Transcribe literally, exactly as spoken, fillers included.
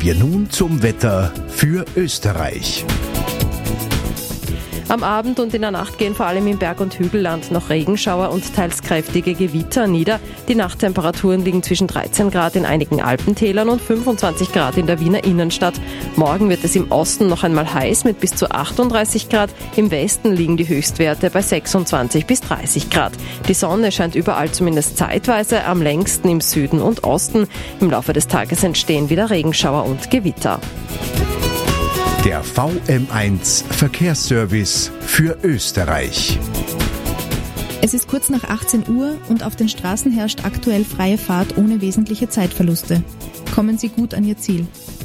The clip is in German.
wir nun zum Wetter für Österreich. Am Abend und in der Nacht gehen vor allem im Berg- und Hügelland noch Regenschauer und teils kräftige Gewitter nieder. Die Nachttemperaturen liegen zwischen dreizehn Grad in einigen Alpentälern und fünfundzwanzig Grad in der Wiener Innenstadt. Morgen wird es im Osten noch einmal heiß mit bis zu achtunddreißig Grad. Im Westen liegen die Höchstwerte bei sechsundzwanzig bis dreißig Grad. Die Sonne scheint überall zumindest zeitweise, am längsten im Süden und Osten. Im Laufe des Tages entstehen wieder Regenschauer und Gewitter. Der V M eins Verkehrsservice für Österreich. Es ist kurz nach achtzehn Uhr und auf den Straßen herrscht aktuell freie Fahrt ohne wesentliche Zeitverluste. Kommen Sie gut an Ihr Ziel.